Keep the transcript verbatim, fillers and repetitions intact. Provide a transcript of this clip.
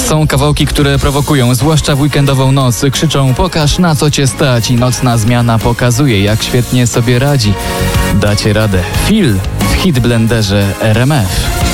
Są kawałki, które prowokują, zwłaszcza w weekendową noc. Krzyczą: pokaż, na co cię stać, i nocna zmiana pokazuje, jak świetnie sobie radzi. Dacie radę. Phil w Hit Blenderze R M F.